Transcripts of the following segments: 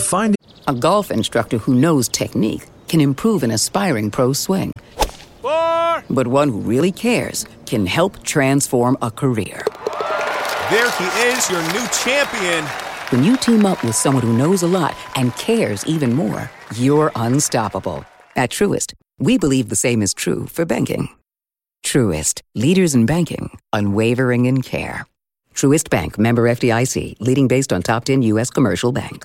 Find a golf instructor who knows technique can improve an aspiring pro's swing. But one who really cares can help transform a career. There he is, your new champion. When you team up with someone who knows a lot and cares even more, you're unstoppable. At Truist, we believe the same is true for banking. Truist, leaders in banking, unwavering in care. Truist Bank, member FDIC, leading based on top 10 U.S. commercial bank.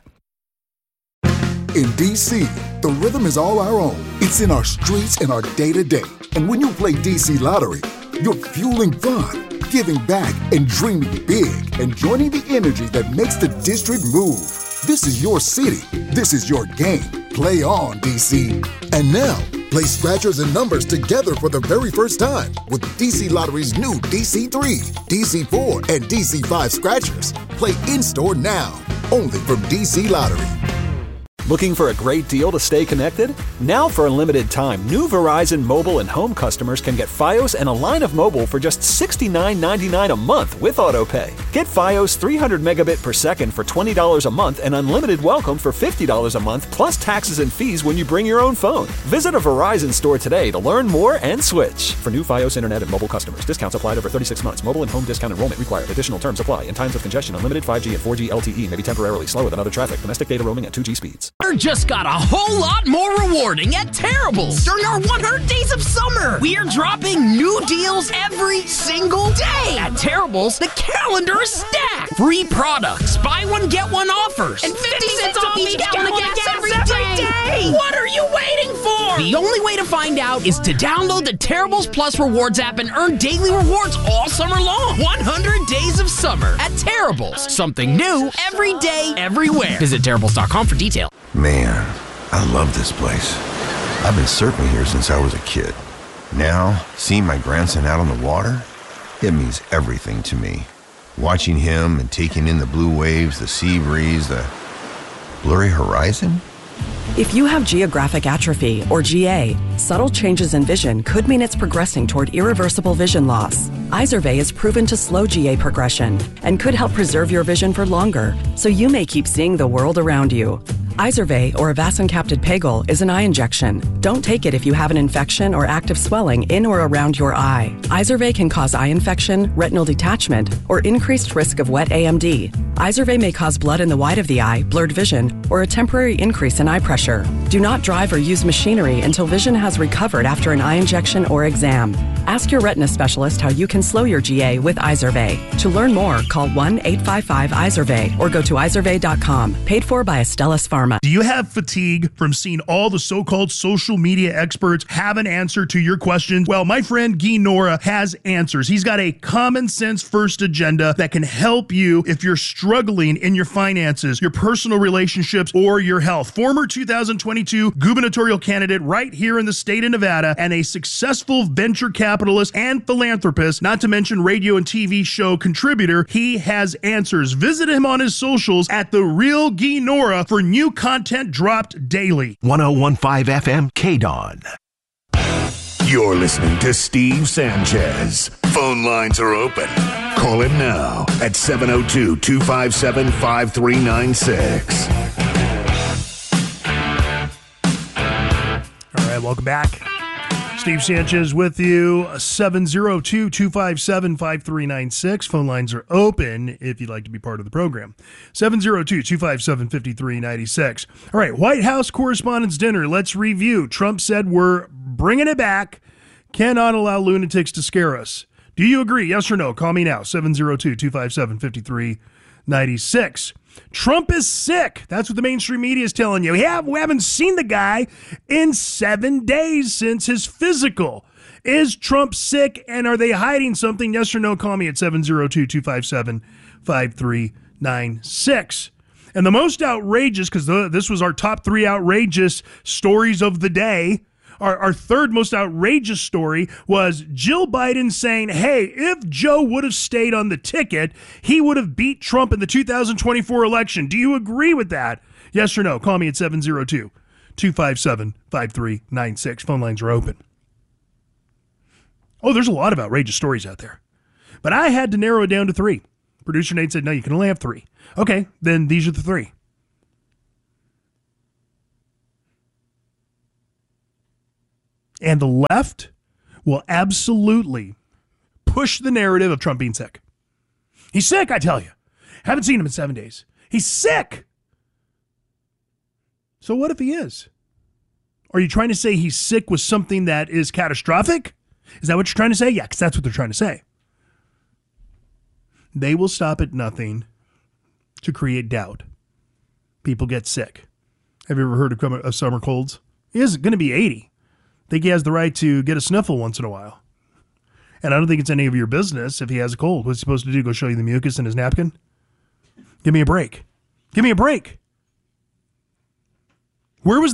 In D.C., the rhythm is all our own. It's in our streets and our day-to-day. And when you play D.C. Lottery, you're fueling fun, giving back, and dreaming big, and joining the energy that makes the district move. This is your city. This is your game. Play on, D.C. And now, play scratchers and numbers together for the very first time with D.C. Lottery's new DC3, DC4, and DC5 scratchers. Play in-store now, only from D.C. Lottery. Looking for a great deal to stay connected? Now for a limited time, new Verizon mobile and home customers can get Fios and a line of mobile for just $69.99 a month with AutoPay. Get Fios 300 megabit per second for $20 a month and unlimited welcome for $50 a month plus taxes and fees when you bring your own phone. Visit a Verizon store today to learn more and switch. For new Fios internet and mobile customers, discounts applied over 36 months. Mobile and home discount enrollment required. Additional terms apply. In times of congestion, unlimited 5G and 4G LTE may be temporarily slower than other traffic. Domestic data roaming at 2G speeds. Just got a whole lot more rewarding at Terrible's during our 100 Days of Summer. We're dropping new deals every single day. At Terrible's, the calendar is stacked. Free products, buy one, get one offers, and 50 cents off each gallon of gas every day. What are you waiting for? The only way to find out is to download the Terrible's Plus Rewards app and earn daily rewards all summer long. 100 Days of Summer at Terrible's. Something new every day, everywhere. Visit Terrible's.com for details. Man, I love this place. I've been surfing here since I was a kid. Now, seeing my grandson out on the water, it means everything to me. Watching him and taking in the blue waves, the sea breeze, the blurry horizon. If you have geographic atrophy, or GA, subtle changes in vision could mean it's progressing toward irreversible vision loss. Izervay is proven to slow GA progression and could help preserve your vision for longer, so you may keep seeing the world around you. Izervay, or avacincaptad pegol, is an eye injection. Don't take it if you have an infection or active swelling in or around your eye. Izervay can cause eye infection, retinal detachment, or increased risk of wet AMD. Izervay may cause blood in the white of the eye, blurred vision, or a temporary increase in eye pressure. Do not drive or use machinery until vision has recovered after an eye injection or exam. Ask your retina specialist how you can slow your GA with Izervay. To learn more, call 1-855-IZERVAY or go to izervay.com. Paid for by Astellas Pharma. Do you have fatigue from seeing all the so-called social media experts have an answer to your questions? Well, my friend Guy Nora has answers. He's got a common sense first agenda that can help you if you're struggling in your finances, your personal relationships, or your health. Former 2022 gubernatorial candidate right here in the state of Nevada and a successful venture capitalist and philanthropist, not to mention radio and TV show contributor, he has answers. Visit him on his socials at The Real Guy Nora for new content dropped daily. 101.5 FM KDON. You're listening to Steve Sanchez. Phone lines are open. Call him now at 702-257-5396. All right, welcome back. Steve Sanchez with you, 702-257-5396. Phone lines are open if you'd like to be part of the program. 702-257-5396. All right, White House Correspondents' Dinner. Let's review. Trump said we're bringing it back. Cannot allow lunatics to scare us. Do you agree? Yes or no? Call me now, 702-257-5396. Trump is sick. That's what the mainstream media is telling you. We haven't seen the guy in 7 days since his physical. Is Trump sick, and are they hiding something? Yes or no? Call me at 702-257-5396. And the most outrageous, because this was our top 3 outrageous stories of the day, our third most outrageous story was Jill Biden saying, hey, if Joe would have stayed on the ticket, he would have beat Trump in the 2024 election. Do you agree with that? Yes or no? Call me at 702-257-5396. Phone lines are open. Oh, there's a lot of outrageous stories out there. But I had to narrow it down to 3. Producer Nate said, no, you can only have 3. Okay, then these are the 3. And the left will absolutely push the narrative of Trump being sick. He's sick, I tell you. Haven't seen him in 7 days. He's sick. So what if he is? Are you trying to say he's sick with something that is catastrophic? Is that what you're trying to say? Yeah, because that's what they're trying to say. They will stop at nothing to create doubt. People get sick. Have you ever heard of summer colds? He is going to be 80. Think he has the right to get a sniffle once in a while. And I don't think it's any of your business if he has a cold. What's he supposed to do? Go show you the mucus in his napkin? Give me a break. Give me a break. Where was